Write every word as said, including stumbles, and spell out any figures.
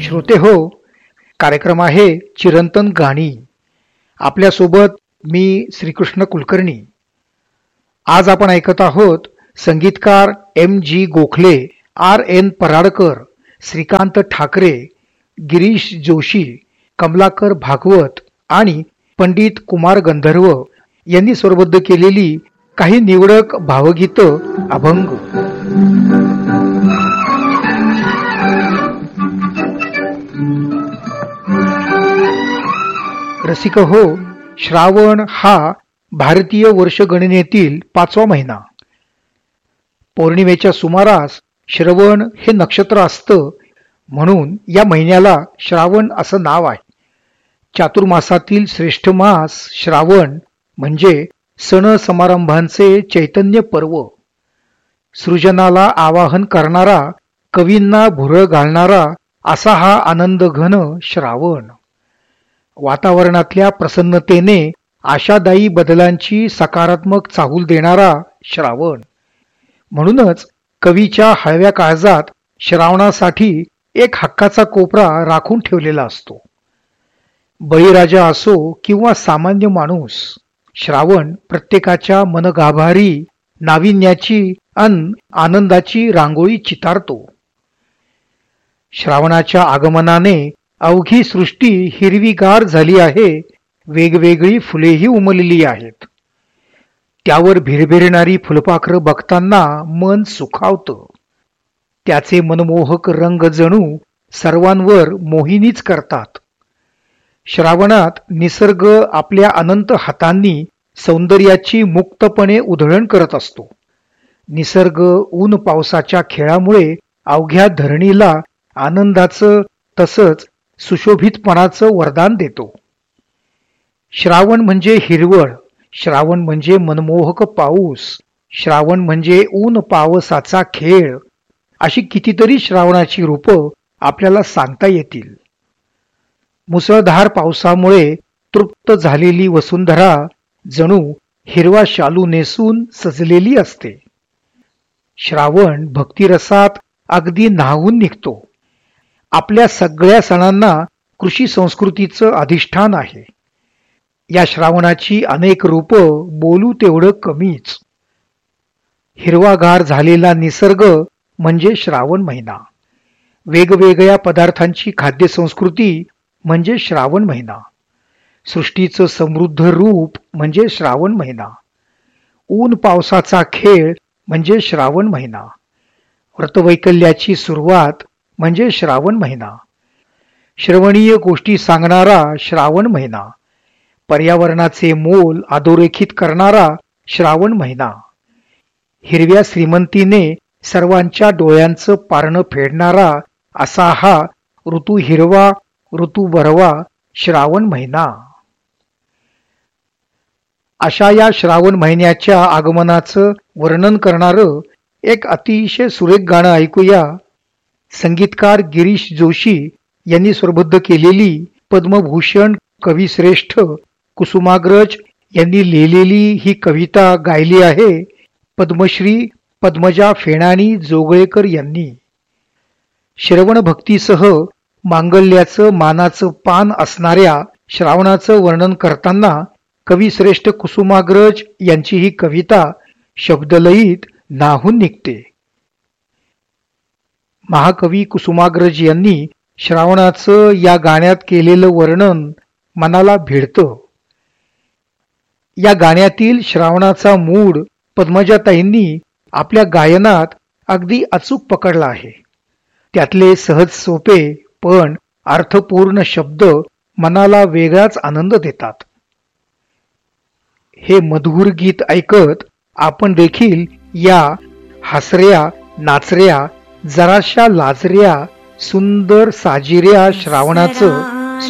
श्रोते हो, कार्यक्रम आहे चिरंतन गाणी. आपल्यासोबत मी श्रीकृष्ण कुलकर्णी. आज आपण ऐकत आहोत संगीतकार M G Gokhale, R N Paradkar, Shrikant Thackeray, Girish Joshi, Kamalakar Bhagwat आणि पंडित कुमार गंधर्व यांनी स्वरबद्ध केलेली काही निवडक भावगीत अभंग. रसिक हो, श्रावण हा भारतीय वर्षगणनेतील पाचवा महिना. पौर्णिमेच्या सुमारास श्रवण हे नक्षत्र असतं, म्हणून या महिन्याला श्रावण असं नाव आहे. चातुर्मासातील श्रेष्ठ मास श्रावण म्हणजे सण समारंभांचे चैतन्य पर्व. सृजनाला आवाहन करणारा, कवींना भुरळ घालणारा असा हा आनंद घन श्रावण. वातावरणातल्या प्रसन्नतेने आशादायी बदलांची सकारात्मक चाहूल देणारा श्रावण. म्हणूनच कवीच्या हळव्या काळजात श्रावणासाठी एक हक्काचा कोपरा राखून ठेवलेला असतो. बळीराजा असो किंवा सामान्य माणूस, श्रावण प्रत्येकाच्या मनगाभारी नाविन्याची अन आनंदाची रांगोळी चितारतो. श्रावणाच्या आगमनाने अवघी सृष्टी हिरवीगार झाली आहे. वेगवेगळी फुलेही उमलली आहेत. त्यावर भिरभिरणारी फुलपाखरं बघताना मन सुखावतं. त्याचे मनमोहक रंग जणू सर्वांवर मोहिनीच करतात. श्रावणात निसर्ग आपल्या अनंत हातांनी सौंदर्याची मुक्तपणे उधळण करत असतो. निसर्ग ऊन पावसाच्या खेळामुळे अवघ्या धरणीला आनंदाचं तसंच सुशोभितपणाचं वरदान देतो. श्रावण म्हणजे हिरवळ, श्रावण म्हणजे मनमोहक पाऊस, श्रावण म्हणजे ऊन पावसाचा खेळ, अशी कितीतरी श्रावणाची रूपं आपल्याला सांगता येतील. मुसळधार पावसामुळे तृप्त झालेली वसुंधरा जणू हिरवा शालू नेसून सजलेली असते. श्रावण भक्तिरसात अगदी न्हावून निघतो. आपल्या सगळ्या सणांना कृषी संस्कृतीचं अधिष्ठान आहे. या श्रावणाची अनेक रूपं बोलू तेवढं कमीच. हिरवागार झालेला निसर्ग म्हणजे श्रावण महिना. वेगवेगळ्या पदार्थांची खाद्य संस्कृती म्हणजे श्रावण महिना. सृष्टीचं समृद्ध रूप म्हणजे श्रावण महिना. ऊन पावसाचा खेळ म्हणजे श्रावण महिना. व्रतवैकल्याची सुरुवात म्हणजे श्रावण महिना. श्रवणीय गोष्टी सांगणारा श्रावण महिना. पर्यावरणाचे मोल अधोरेखित करणारा श्रावण महिना. हिरव्या श्रीमंतीने सर्वांच्या डोळ्यांचं पारणं फेडणारा असा हा ऋतू हिरवा, ऋतू बरवा श्रावण महिना. अशा या श्रावण महिन्याच्या आगमनाचं वर्णन करणारं एक अतिशय सुरेख गाणं ऐकूया. संगीतकार गिरीश जोशी यांनी स्वरबद्ध केलेली, पद्मभूषण कविश्रेष्ठ कुसुमाग्रज यांनी लिहिलेली ही कविता गायली आहे पद्मश्री पद्मजा फेणानी जोगळेकर यांनी. श्रवण भक्तीसह मांगल्याचं मानाचं पान असणाऱ्या श्रावणाचं वर्णन करताना कविश्रेष्ठ कुसुमाग्रज यांची ही कविता शब्दलयीत न्हावून निघते. महाकवी कुसुमाग्रज यांनी श्रावणाचं या गाण्यात केलेलं वर्णन मनाला भिडतं. या गाण्यातील श्रावणाचा मूड पद्मजाताईंनी आपल्या गायनात अगदी अचूक पकडला आहे. त्यातले सहज सोपे पण अर्थपूर्ण शब्द मनाला वेगळाच आनंद देतात. हे मधुर गीत ऐकत आपण देखील या हसऱ्या, नाचऱ्या, जराशा लाजऱ्या, सुंदर साजिऱ्या श्रावणाचं